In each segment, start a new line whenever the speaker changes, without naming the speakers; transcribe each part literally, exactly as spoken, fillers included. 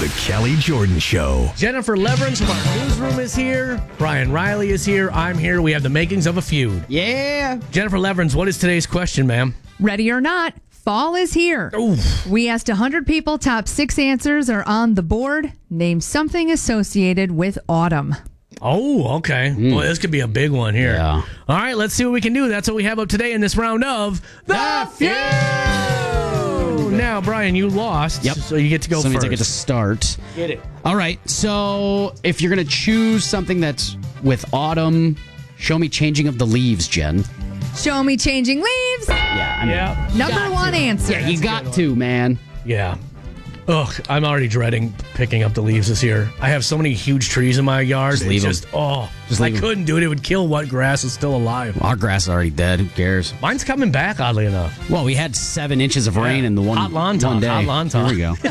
The Kelly Jordan Show.
Jennifer Leverins from our newsroom is here. Brian Riley is here. I'm here. We have the makings of a feud.
Yeah.
Jennifer Leverins, what is today's question, ma'am?
Ready or not, fall is here.
Oof.
We asked one hundred people. Top six answers are on the board. Name something associated with autumn.
Oh, okay. Mm. Boy, this could be a big one here.
Yeah.
All right, let's see what we can do. That's what we have up today in this round of The Feud. Now, Brian, you lost.
Yep.
So you get to go
so
first.
I get to start.
Get it.
All right. So if you're going to choose something that's with autumn, show me changing of the leaves, Jen.
Show me changing leaves.
Yeah. I mean,
Yeah.
Number one
to.
answer.
Yeah, you got to, man.
Yeah. Ugh, I'm already dreading picking up the leaves this year. I have so many huge trees in my yard.
Just leave
it's
them.
just, oh,
Just
I
leave 'em.
couldn't do it. It would kill what grass is still alive.
Our grass is already dead. Who cares?
Mine's coming back, oddly enough.
Well, we had seven inches of rain
Yeah.
in the one,
Hot lawn
one
talk,
day.
hot lawn talk.
Here we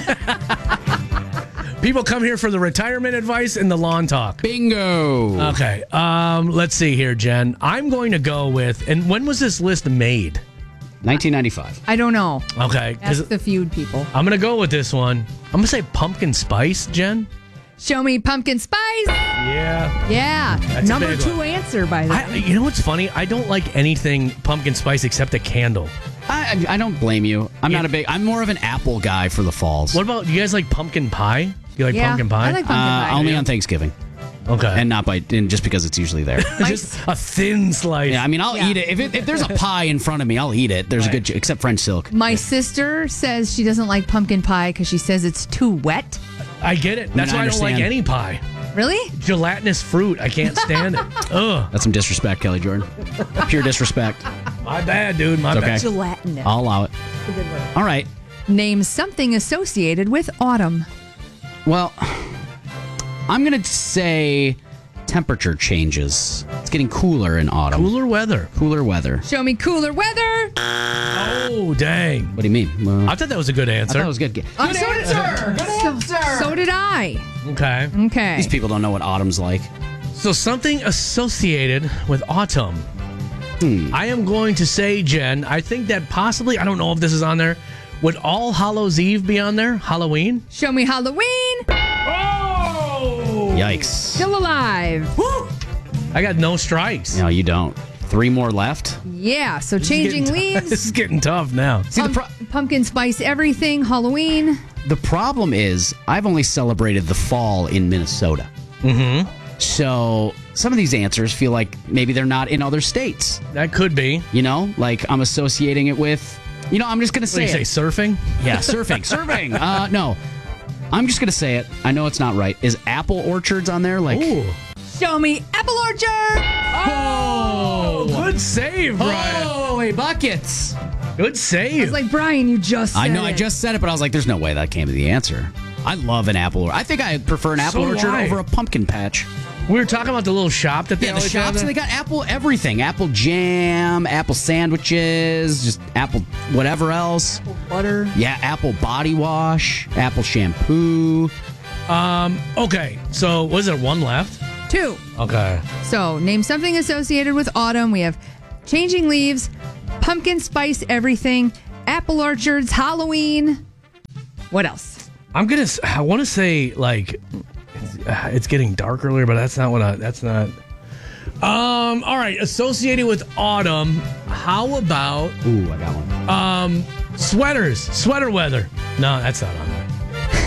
go.
People come here for the retirement advice and the lawn talk.
Bingo.
Okay, um, let's see here, Jen. I'm going to go with, and when was this list made?
nineteen ninety-five.
I don't know.
Okay, 'cause
Ask the feud people.
I'm going to go with this one. I'm going to say pumpkin spice, Jen.
Show me pumpkin spice.
Yeah.
Yeah.
That's a
Number
big
two
one.
answer, by the
I,
way.
you know what's funny? I don't like anything pumpkin spice except a candle.
I, I don't blame you. I'm
Yeah.
not a big. I'm more of an apple guy for the falls.
What about, you guys like pumpkin pie? You like
Yeah,
pumpkin pie?
I like pumpkin
Uh,
pie.
only on Thanksgiving,
Okay.
and not by, and just because it's usually there.
just a thin slice.
Yeah, I mean, I'll
Yeah.
eat it if, it if there's a pie in front of me. I'll eat it. There's
Right.
a good, except French silk.
My sister says she doesn't like pumpkin pie because she says it's too wet.
I get it. That's
I
why I don't like
understand.
any pie.
Really?
Gelatinous fruit. I can't stand it. Ugh.
That's some disrespect, Kelly Jordan. Pure disrespect.
My bad, dude. My
It's
bad.
okay.
Gelatinous.
I'll allow it. All right.
Name something associated with autumn.
Well, I'm gonna say temperature changes. It's getting cooler in autumn.
Cooler weather.
Cooler weather.
Show me cooler weather.
Oh, dang.
What do you mean? Well,
I thought that was a good
I
answer.
thought it was good. Good
Uh, so, so, so did I.
Okay.
Okay.
These people don't know what autumn's like.
So something associated with autumn. I am going to say, Jen, I think that possibly, I don't know if this is on there, would All Hallows Eve be on there? Halloween?
Show me Halloween.
Oh!
Yikes.
Still alive.
Woo! I got no strikes.
No, you don't. Three more left.
Yeah. So
This is
changing
getting tough. This
leaves.
is getting tough now.
See, the,
Pump-
pro-
pumpkin spice everything. Halloween.
the problem is I've only celebrated the fall in Minnesota. Mm-hmm. So some of these answers feel like maybe they're not in other states.
That could be.
You know, like I'm associating it with, you know, I'm just going to
What do
say
you
it.
say, surfing?
Yeah, surfing. surfing. Uh, no, I'm just going to say it. I know it's not right. Is apple orchards on there? Like,
Ooh.
Show me apple orchard.
Oh, good save, Brian.
holy buckets.
Good
It's
save.
like, Brian, you just said
I know, I
it.
just said it, but I was like, there's no way that came to the answer. I love an apple. I think I prefer an apple
So do
orchard
I.
over a pumpkin patch.
We were talking about the little shop that they
Yeah, the
always have
shops,
there.
they got apple everything. Apple jam, apple sandwiches, just apple whatever else.
butter.
Yeah, apple body wash, apple shampoo.
Um. Okay. So was there one left?
Two.
Okay.
So name something associated with autumn. We have changing leaves, pumpkin spice everything, apple orchards, Halloween. What else?
I'm gonna. s- I want to say like it's, uh, it's getting dark earlier, but that's not what. I, that's not. Um. All right. Associated with autumn. How about
Ooh, I got one.
um sweaters? Sweater weather. No, that's not on there.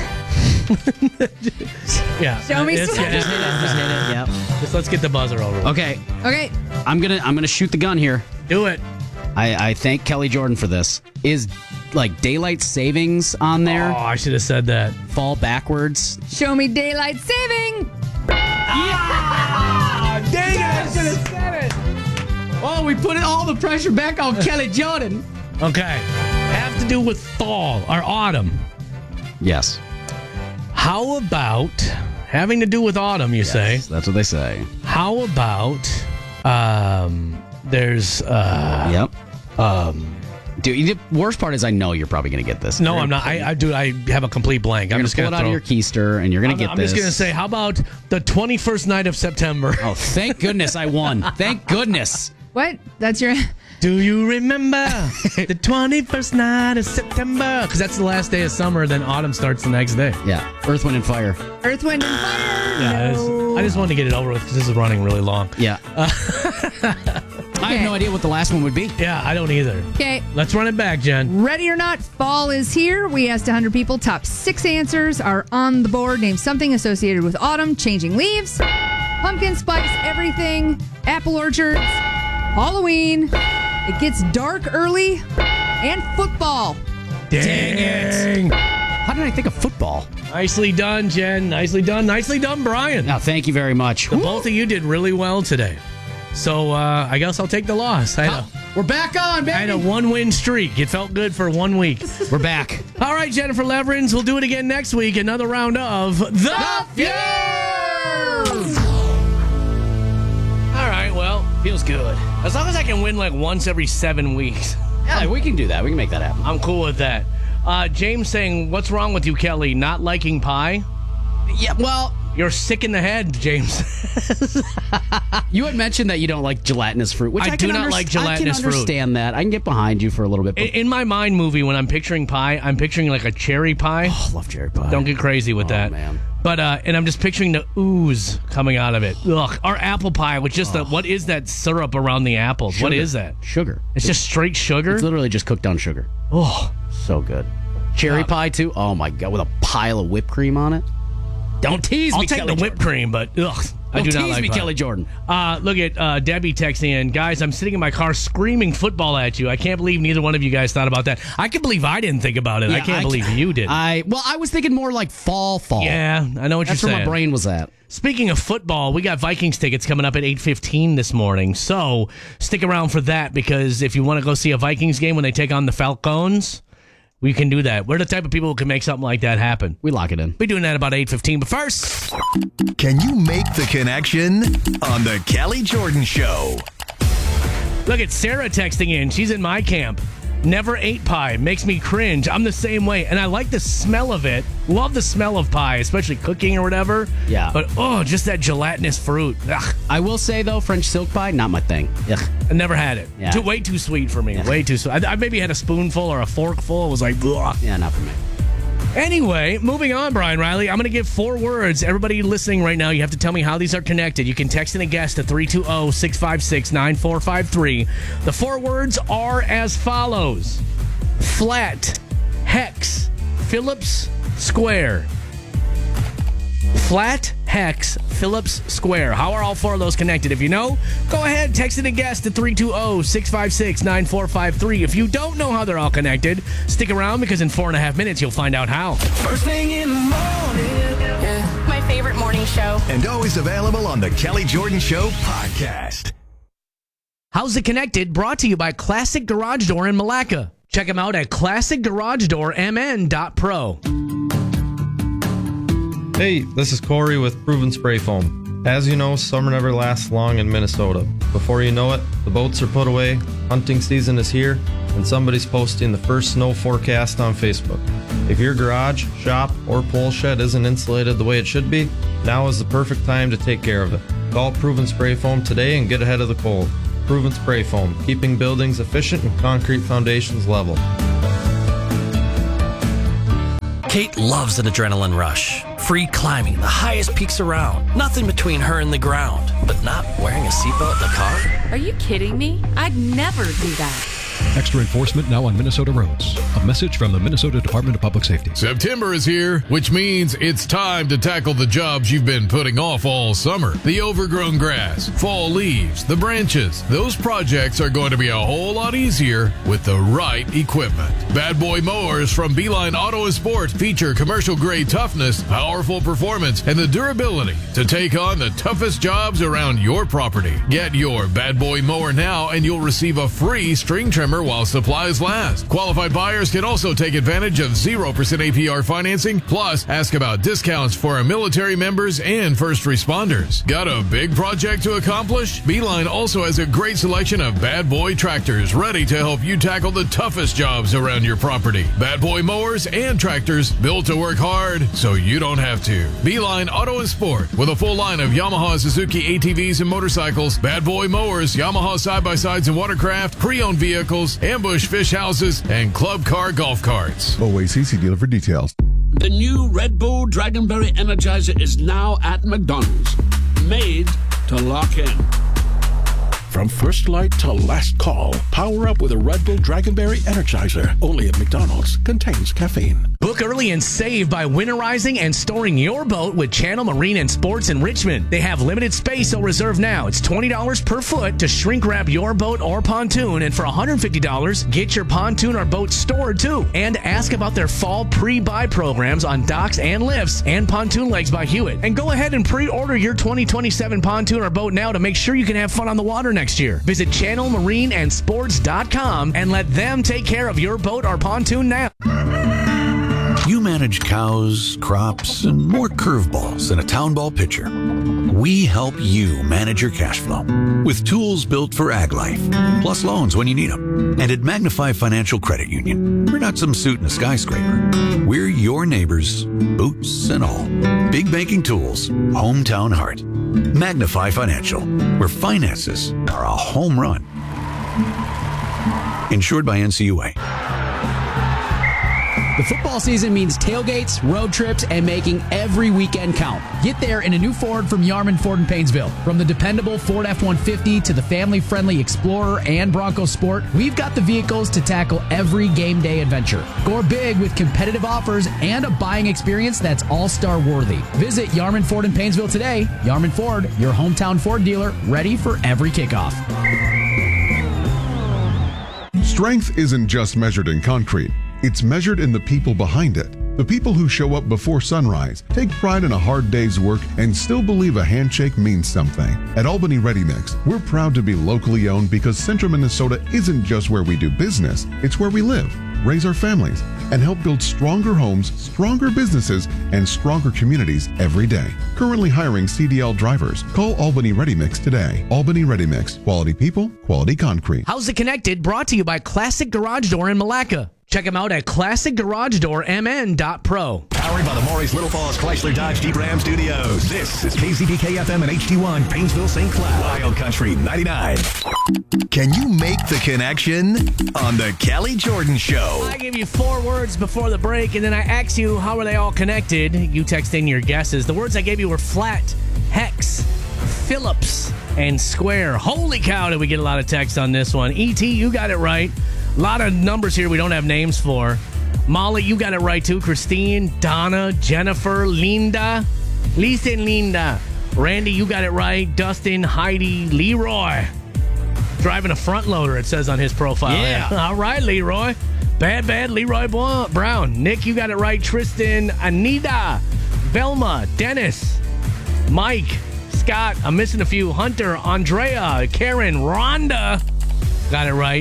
Yeah.
Show me
it's-
sweaters.
yeah,
Just hit it. Yep.
Just let's get the buzzer over. with.
Okay,
Okay.
I'm gonna I'm gonna shoot the gun here.
Do it.
I, I thank Kelly Jordan for this. Is like daylight savings on there?
Oh, I should have said that.
Fall backwards.
Show me daylight saving.
Ah, dang it! I should have said it.
Oh, we put it all the pressure back on Kelly Jordan.
Okay. Have to do with fall or autumn.
Yes.
How about having to do with autumn, you say?
That's what they say.
How about um there's uh
Yep.
um
Dude, the worst part is I know you're probably gonna get this.
no,
You're
I'm
gonna
not. I, I do. I have a complete blank.
You're
I'm
gonna
just
pull
gonna
it out
throw.
of your keister, and you're gonna
I'm,
get
I'm
this.
just gonna say, how about the twenty-first night of September?
Oh, thank goodness I won. Thank goodness.
What? That's your
Do you remember the twenty-first night of September? Because that's the last day of summer, then autumn starts the next day.
Yeah, Earth, Wind, and Fire.
Earth, Wind, and Fire.
Yeah,
No.
I just wanted to get it over with because this is running really long.
Yeah. Uh, I have no idea what the last one would be.
Yeah, I don't either.
Okay.
Let's run it back, Jen.
Ready or not, fall is here. We asked one hundred people. Top six answers are on the board. Name something associated with autumn, changing leaves, pumpkin spice, everything, apple orchards, Halloween, it gets dark early, and football.
Dang it.
How did I think of football?
Nicely done, Jen. Nicely done. Nicely done, Brian.
No, thank you very much.
The both of you did really well today. So uh, I guess I'll take the loss. I had, a,
We're back on, baby.
I had a one-win streak. It felt good for one week.
We're back.
All right, Jennifer Leverins. We'll do it again next week. Another round of The, the Fuse! All right, well,
Feels good.
as long as I can win like once every seven weeks,
Yeah, we can do that. We can make that happen.
I'm cool with that. Uh, James saying, what's wrong with you, Kelly? Not liking pie?
Yeah, well,
You're sick in the head, James.
you had mentioned that you don't like gelatinous fruit, which
I
I,
do
can
not
underst-
like gelatinous
I
fruit.
can understand that. I can get behind you for a little bit. But
In, in my mind movie, when I'm picturing pie, I'm picturing like a cherry pie.
I love cherry pie.
Don't get crazy with
Oh,
that.
man.
But, uh, and I'm just picturing the ooze coming out of it. Ugh. Our apple pie with just the, what is that syrup around the apples? What
Sugar.
is that?
Sugar.
It's just straight sugar?
It's literally just cooked down sugar.
Oh,
So good. Cherry pie, too. Oh, my God. With a pile of whipped cream on it. Don't tease
I'll
me,
take
Kelly
the whipped
Jordan.
cream, but ugh. I
Don't
do not
tease
like
me,
pie.
Kelly Jordan.
Uh, look at uh, Debbie texting in. Guys, I'm sitting in my car screaming football at you. I can't believe neither one of you guys thought about that. I can believe I didn't think about it. I
Yeah,
can't believe you did.
I Well, I was thinking more like fall, fall.
yeah, I know what
That's
you're
where
saying.
my brain was at.
Speaking of football, we got Vikings tickets coming up at eight fifteen this morning. So stick around for that because if you want to go see a Vikings game when they take on the Falcons, we can do that. We're the type of people who can make something like that happen.
We lock it in.
We're doing that about eight fifteen. But first,
Can you make the connection on the Kelly Jordan Show?
look at Sarah texting in. She's in my camp. Never ate pie. Makes me cringe. I'm the same way. And I like the smell of it. Love the smell of pie, especially cooking or whatever.
Yeah.
But, oh, just that gelatinous fruit. Ugh,
I will say, though, French silk pie, not my thing. Ugh.
I never had it.
Yeah.
Too, way too sweet for me.
Yeah.
Way too sweet. I, I maybe had a spoonful or a forkful. It was like, ugh.
Yeah, not for me.
Anyway, moving on, Brian Riley. I'm going to give four words. Everybody listening right now, you have to tell me how these are connected. You can text in a guess to three two zero, six five six, nine four five three. The four words are as follows: flat, hex, Phillips square. Flat, hex, Phillips square. How are all four of those connected? If you know, go ahead, text in a guess to three two zero, six five six, nine four five three. If you don't know how they're all connected, stick around because in four and a half minutes you'll find out how.
First thing in the morning. Yeah.
My favorite morning show.
And always available on the Kelly Jordan Show podcast.
How's It Connected? Brought to you by Classic Garage Door in Malacca. Check them out at classic garage door m n dot pro.
Hey, this is Corey with Proven Spray Foam. As you know, summer never lasts long in Minnesota. Before you know it, the boats are put away, hunting season is here, and somebody's posting the first snow forecast on Facebook. If your garage, shop, or pole shed isn't insulated the way it should be, now is the perfect time to take care of it. Call Proven Spray Foam today and get ahead of the cold. Proven Spray Foam, keeping buildings efficient and concrete foundations level.
Kate loves an adrenaline rush. Free climbing, the highest peaks around. Nothing between her and the ground. But not wearing a seatbelt in the car?
Are you kidding me? I'd never do that.
Extra enforcement now on Minnesota roads. A message from the Minnesota Department of Public Safety.
September is here, which means it's time to tackle the jobs you've been putting off all summer. The overgrown grass, fall leaves, the branches. Those projects are going to be a whole lot easier with the right equipment. Bad Boy Mowers from Beeline Auto and Sport feature commercial-grade toughness, powerful performance, and the durability to take on the toughest jobs around your property. Get your Bad Boy Mower now and you'll receive a free string trimmer trimmer while supplies last. Qualified buyers can also take advantage of zero percent A P R financing. Plus, ask about discounts for our military members and first responders. Got a big project to accomplish? Beeline also has a great selection of Bad Boy tractors ready to help you tackle the toughest jobs around your property. Bad Boy mowers and tractors built to work hard so you don't have to. Beeline Auto and Sport with a full line of Yamaha, Suzuki A T Vs and motorcycles, Bad Boy mowers, Yamaha side-by-sides and watercraft, pre-owned vehicles, ambush fish houses, and club car golf carts.
O A C C dealer for details.
The new Red Bull Dragonberry Energizer is now at McDonald's. Made to lock in.
From first light to last call, power up with a Red Bull Dragonberry Energizer. Only at McDonald's. Contains caffeine.
Book early and save by winterizing and storing your boat with Channel Marine and Sports in Richmond. They have limited space, so reserve now. It's twenty dollars per foot to shrink wrap your boat or pontoon, and for one hundred fifty dollars, get your pontoon or boat stored too. And ask about their fall pre-buy programs on docks and lifts and pontoon legs by Hewitt. And go ahead and pre-order your twenty twenty-seven pontoon or boat now to make sure you can have fun on the water next year. Visit channel marine and sports dot com and let them take care of your boat or pontoon now.
You manage cows, crops, and more curveballs than a town ball pitcher. We help you manage your cash flow with tools built for ag life, plus loans when you need them. And at Magnify Financial Credit Union, we're not some suit in a skyscraper. We're your neighbors, boots and all. Big banking tools, hometown heart. Magnify Financial, where finances are a home run. Insured by N C U A.
The football season means tailgates, road trips, and making every weekend count.
Get there in a new Ford from Yarman Ford in Painesville. From the dependable Ford F one fifty to the family-friendly Explorer and Bronco Sport, we've got the vehicles to tackle every game day adventure. Score big with competitive offers and a buying experience that's all-star worthy. Visit Yarman Ford in Painesville today. Yarman Ford, your hometown Ford dealer, ready for every kickoff.
Strength isn't just measured in concrete. It's measured in the people behind it. The people who show up before sunrise, take pride in a hard day's work, and still believe a handshake means something. At Albany Ready Mix, we're proud to be locally owned because Central Minnesota isn't just where we do business, it's where we live, raise our families, and help build stronger homes, stronger businesses, and stronger communities every day. Currently hiring C D L drivers. Call Albany Ready Mix today. Albany Ready Mix. Quality people, quality concrete.
How's It Connected? Brought to you by Classic Garage Door in Malacca. Check them out at classic garage door m n dot pro.
Powered by the Maurice Little Falls Chrysler Dodge Jeep Ram Studios. This is K Z D K F M and H D one, Painesville, Saint Cloud. Wild Country ninety-nine. Can you make the connection on the Kelly Jordan Show?
I give you four words before the break, and then I ask you how are they all connected. You text in your guesses. The words I gave you were flat, hex, Phillips, and square. Holy cow, did we get a lot of text on this one. E T, you got it right. A lot of numbers here we don't have names for. Molly, you got it right too. Christine, Donna, Jennifer, Linda, Lisa and Linda. Randy, you got it right. Dustin, Heidi, Leroy. Driving a front loader, it says on his profile.
Yeah.
All right, Leroy. Bad, bad, Leroy Brown. Nick, you got it right. Tristan, Anita, Velma, Dennis, Mike, Scott. I'm missing a few. Hunter, Andrea, Karen, Rhonda. Got it right.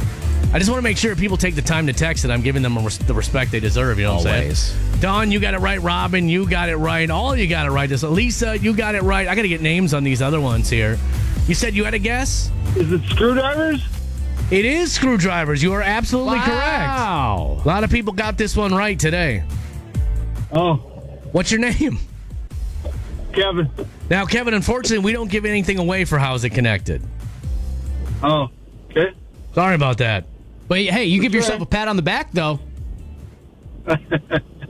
I just want to make sure people take the time to text it. I'm giving them the respect they deserve. You know what
Always.
I'm saying? Don, you got it right. Robin, you got it right. All you got it right. This Lisa, you got it right. I got to get names on these other ones here. You said you had a guess?
Is it screwdrivers?
It is screwdrivers. You are absolutely
Wow.
correct. A lot of people got this one right today.
Oh.
What's your name?
Kevin.
Now, Kevin, unfortunately, we don't give anything away for How's It Connected.
Oh, okay.
Sorry about that.
But hey, you give yourself a pat on the back, though.